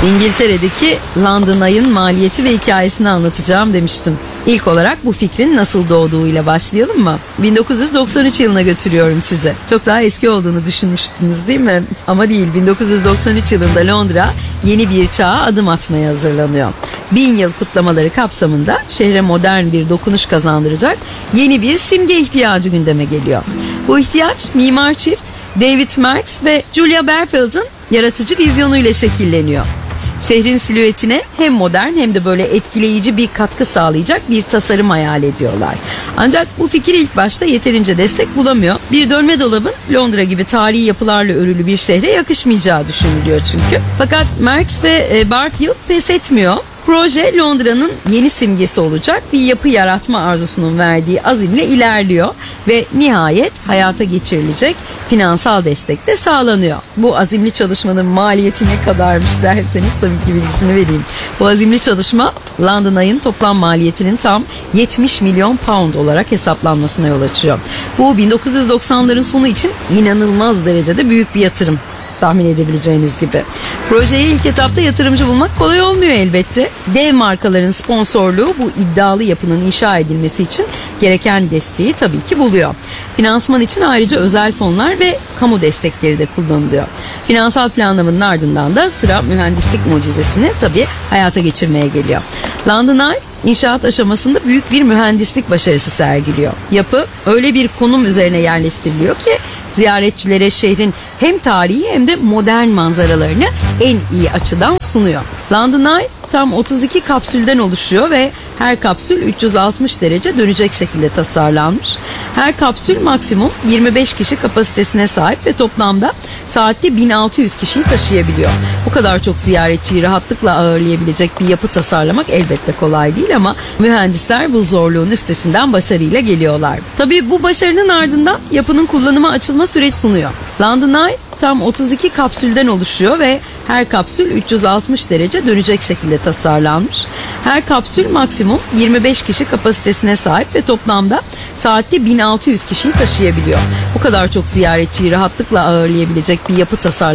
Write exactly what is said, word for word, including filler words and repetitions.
İngiltere'deki London Eye'ın maliyeti ve hikayesini anlatacağım demiştim. İlk olarak bu fikrin nasıl doğduğuyla başlayalım mı? bin dokuz yüz doksan üç yılına götürüyorum size. Çok daha eski olduğunu düşünmüştünüz değil mi? Ama değil, bin dokuz yüz doksan üç yılında Londra yeni bir çağa adım atmaya hazırlanıyor. Bin yıl kutlamaları kapsamında şehre modern bir dokunuş kazandıracak yeni bir simge ihtiyacı gündeme geliyor. Bu ihtiyaç mimar çift David Marks ve Julia Berfield'ın yaratıcı vizyonuyla şekilleniyor. Şehrin silüetine hem modern hem de böyle etkileyici bir katkı sağlayacak bir tasarım hayal ediyorlar. Ancak bu fikir ilk başta yeterince destek bulamıyor. Bir dönme dolabın Londra gibi tarihi yapılarla örülü bir şehre yakışmayacağı düşünülüyor çünkü. Fakat Marks ve Barfield pes etmiyor. Proje Londra'nın yeni simgesi olacak bir yapı yaratma arzusunun verdiği azimle ilerliyor ve nihayet hayata geçirilecek finansal destek de sağlanıyor. Bu azimli çalışmanın maliyeti ne kadarmış derseniz tabii ki bilgisini vereyim. Bu azimli çalışma London Eye'ın toplam maliyetinin tam yetmiş milyon pound olarak hesaplanmasına yol açıyor. Bu bin dokuz yüz doksanların sonu için inanılmaz derecede büyük bir yatırım. Tahmin edebileceğiniz gibi. Projeye ilk etapta yatırımcı bulmak kolay olmuyor elbette. Dev markaların sponsorluğu bu iddialı yapının inşa edilmesi için gereken desteği tabii ki buluyor. Finansman için ayrıca özel fonlar ve kamu destekleri de kullanılıyor. Finansal planlamanın ardından da sıra mühendislik mucizesini tabii hayata geçirmeye geliyor. London Eye İnşaat aşamasında büyük bir mühendislik başarısı sergiliyor. Yapı öyle bir konum üzerine yerleştiriliyor ki ziyaretçilere şehrin hem tarihi hem de modern manzaralarını en iyi açıdan sunuyor. London Eye tam otuz iki kapsülden oluşuyor ve her kapsül üç yüz altmış derece dönecek şekilde tasarlanmış. Her kapsül maksimum yirmi beş kişi kapasitesine sahip ve toplamda saatte bin altı yüz kişiyi taşıyabiliyor. Bu kadar çok ziyaretçiyi rahatlıkla ağırlayabilecek bir yapı tasarlamak elbette kolay değil ama mühendisler bu zorluğun üstesinden başarıyla geliyorlar. Tabii bu başarının ardından yapının kullanıma açılma süreci sunuyor. London Eye tam otuz iki kapsülden oluşuyor ve her kapsül üç yüz altmış derece dönecek şekilde tasarlanmış. Her kapsül maksimum yirmi beş kişi kapasitesine sahip ve toplamda saatte bin altı yüz kişiyi taşıyabiliyor. Bu kadar çok ziyaretçiyi rahatlıkla ağırlayabilecek bir yapı tasarlamak